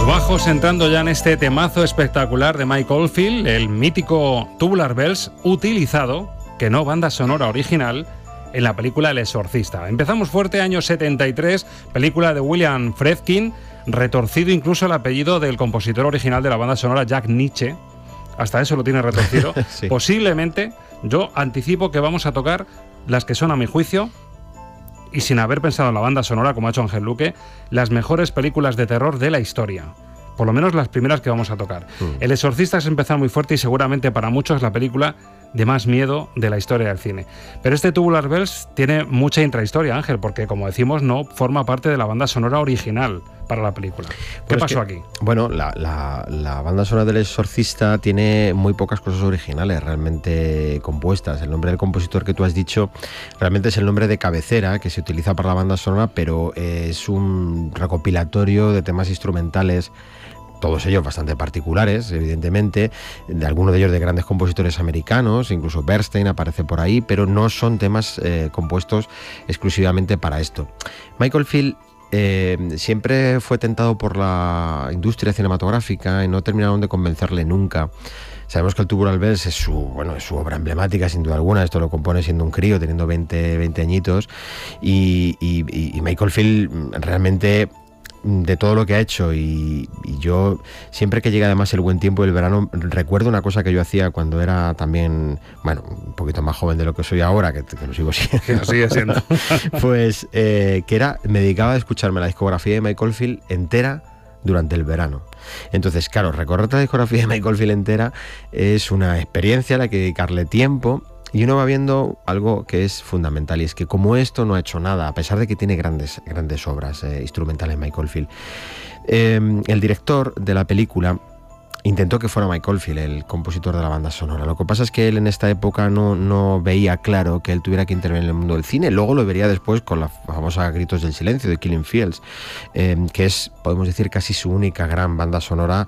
bajos entrando ya en este temazo espectacular de Mike Oldfield, el mítico Tubular Bells utilizado, que no banda sonora original, en la película El Exorcista. Empezamos fuerte, año 73, película de William Friedkin, retorcido incluso el apellido del compositor original de la banda sonora, Jack Nitzsche. Hasta eso lo tiene retorcido. Sí. Posiblemente, yo anticipo que vamos a tocar las que son, a mi juicio, y sin haber pensado en la banda sonora, como ha hecho Ángel Luque, las mejores películas de terror de la historia. Por lo menos las primeras que vamos a tocar. El Exorcista es empezar muy fuerte y seguramente para muchos la película de más miedo de la historia del cine. Pero este Tubular Bells tiene mucha intrahistoria, Ángel, porque, como decimos, no forma parte de la banda sonora original para la película. ¿Qué pasó aquí? Bueno, la banda sonora del Exorcista tiene muy pocas cosas originales realmente compuestas. El nombre del compositor que tú has dicho realmente es el nombre de cabecera que se utiliza para la banda sonora, pero es un recopilatorio de temas instrumentales, todos ellos bastante particulares, evidentemente, de algunos de ellos de grandes compositores americanos, incluso Bernstein aparece por ahí, pero no son temas compuestos exclusivamente para esto. Michael Field siempre fue tentado por la industria cinematográfica y no terminaron de convencerle nunca. Sabemos que el Tubular Bells es su obra emblemática, sin duda alguna. Esto lo compone siendo un crío, teniendo 20 añitos, y Michael Field realmente, de todo lo que ha hecho, y yo siempre que llega además el buen tiempo del verano, recuerdo una cosa que yo hacía cuando era también, bueno, un poquito más joven de lo que soy ahora, que lo sigo siendo. Que lo sigue siendo. Pues me dedicaba a escucharme la discografía de Michael Field entera durante el verano. Entonces, claro, recorrer la discografía de Michael Field entera es una experiencia a la que dedicarle tiempo. Y uno va viendo algo que es fundamental, y es que como esto no ha hecho nada, a pesar de que tiene grandes obras instrumentales Michael Field, el director de la película intentó que fuera Michael Field el compositor de la banda sonora. Lo que pasa es que él en esta época no veía claro que él tuviera que intervenir en el mundo del cine. Luego lo vería después con la famosa Gritos del Silencio de Killing Fields, que es, podemos decir, casi su única gran banda sonora,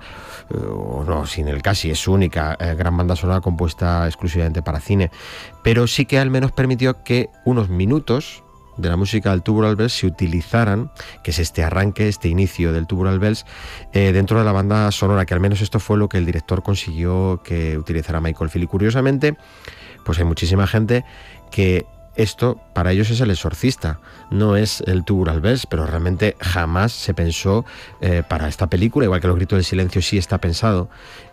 o no, sin el casi, es su única gran banda sonora compuesta exclusivamente para cine. Pero sí que al menos permitió que unos minutos de la música del Tubular Bells se utilizaran, que es este arranque, este inicio del Tubular Bells, dentro de la banda sonora, que al menos esto fue lo que el director consiguió que utilizara Michael Field. Y curiosamente, pues hay muchísima gente que esto para ellos es El Exorcista, no es el Tubular Bells, pero realmente jamás se pensó para esta película, igual que Los Gritos del Silencio sí está pensado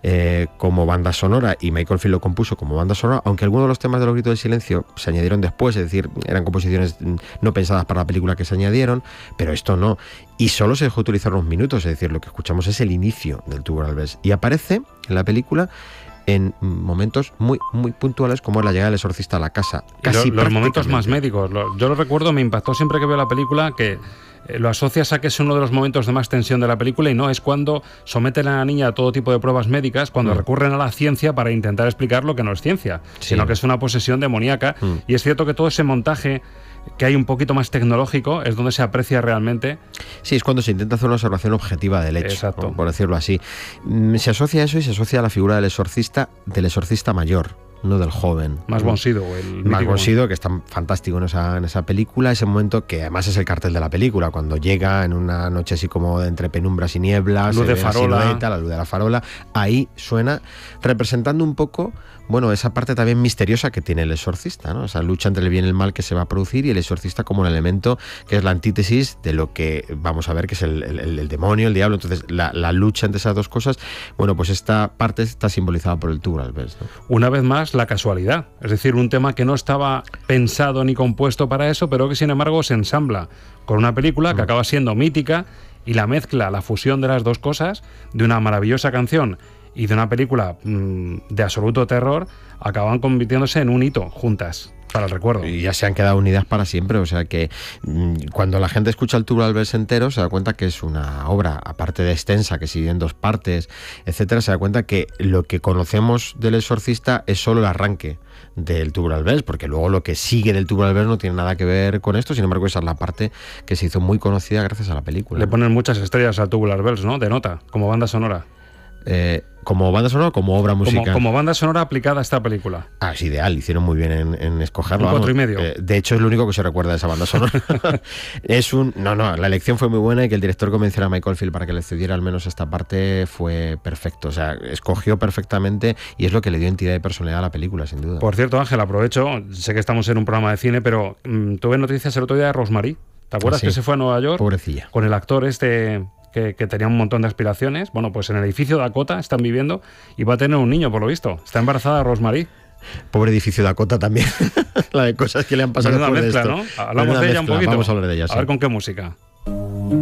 como banda sonora, y Michael Field lo compuso como banda sonora, aunque algunos de los temas de Los Gritos del Silencio se añadieron después, es decir, eran composiciones no pensadas para la película que se añadieron, pero esto no, y solo se dejó utilizar unos minutos, es decir, lo que escuchamos es el inicio del Tubular Bells, y aparece en la película en momentos muy puntuales, como es la llegada del exorcista a la casa. Casi los momentos más médicos. Yo lo recuerdo, me impactó siempre que veo la película, que lo asocias a que es uno de los momentos de más tensión de la película, y no, es cuando someten a la niña a todo tipo de pruebas médicas, cuando recurren a la ciencia para intentar explicar lo que no es ciencia, sino que es una posesión demoníaca. Y es cierto que todo ese montaje que hay un poquito más tecnológico es donde se aprecia realmente. Sí, es cuando se intenta hacer una observación objetiva del hecho. Exacto. Por decirlo así. Se asocia a eso, y se asocia a la figura del exorcista mayor, no del joven. Más von Sydow, Más von Sydow, que está fantástico en esa película, ese momento que además es el cartel de la película, cuando llega en una noche así como entre penumbras y nieblas, luz de farola, silueta, la luz de la farola, ahí suena, representando un poco, bueno, esa parte también misteriosa que tiene el exorcista, ¿no? Esa lucha entre el bien y el mal que se va a producir, y el exorcista como un elemento que es la antítesis de lo que vamos a ver que es el demonio, el diablo. Entonces la lucha entre esas dos cosas, bueno, pues esta parte está simbolizada por el Tubular Bells, ¿no? Una vez más, la casualidad, es decir, un tema que no estaba pensado ni compuesto para eso, pero que sin embargo se ensambla con una película que acaba siendo mítica, y la mezcla, la fusión de las dos cosas, de una maravillosa canción y de una película de absoluto terror, acaban convirtiéndose en un hito juntas para el recuerdo. Y ya se han quedado unidas para siempre, o sea que cuando la gente escucha el Tubular Bells entero se da cuenta que es una obra, aparte de extensa, que sigue en 2 partes, etcétera, se da cuenta que lo que conocemos del exorcista es solo el arranque del Tubular Bells, porque luego lo que sigue del Tubular Bells no tiene nada que ver con esto. Sin embargo, esa es la parte que se hizo muy conocida gracias a la película. Le ponen muchas estrellas al Tubular Bells, ¿no? De nota, como banda sonora. como banda sonora o como obra musical. Como banda sonora aplicada a esta película. Ah, es ideal, hicieron muy bien en escogerlo. Un 4,5. De hecho, es lo único que se recuerda de esa banda sonora. La elección fue muy buena, y que el director convenciera a Mike Oldfield para que le cediera al menos esta parte fue perfecto. O sea, escogió perfectamente, y es lo que le dio entidad y personalidad a la película, sin duda. Por cierto, Ángel, aprovecho, sé que estamos en un programa de cine, pero tuve noticias el otro día de Rosemary. ¿Te acuerdas que se fue a Nueva York? Pobrecilla. Con el actor que tenía un montón de aspiraciones. Bueno, pues en el edificio Dakota están viviendo y va a tener un niño, por lo visto. Está embarazada Rosemary. Pobre edificio Dakota también. La de cosas que le han pasado Menuda después mezcla, de esto. ¿no? Hablamos de ella un poquito. Vamos a hablar de ella, sí. A ver con qué música.